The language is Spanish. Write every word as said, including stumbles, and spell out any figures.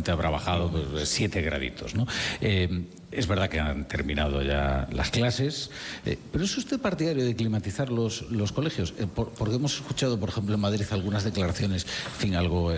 seguramente habrá bajado pues, siete graditos, ¿no? Eh, es verdad que han terminado ya las clases, eh, pero ¿es usted partidario de climatizar los, los colegios? Eh, por, porque hemos escuchado, por ejemplo, en Madrid algunas declaraciones, en fin, algo